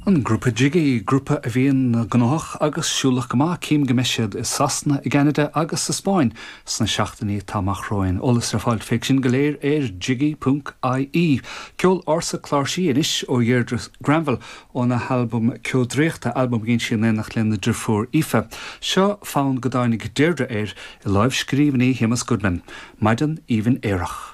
An grúpa Jiggy, grúpa a bhíon gnách agus siúlach go maith cím go meisiad is Sasna i Gceanada agus sa Spáin sna seachtaí tamach roin. Olas ar fáil fiction go léir jiggy.ie. Ceol orsa clársí inis ó Deirdre Granville ó na album ceodréachta album gin sin nach lena Drfúr Ife. Seo fáin go dáinnig Deirdre i live scríbnaí Himas Goodman. Maidan Even Éireach.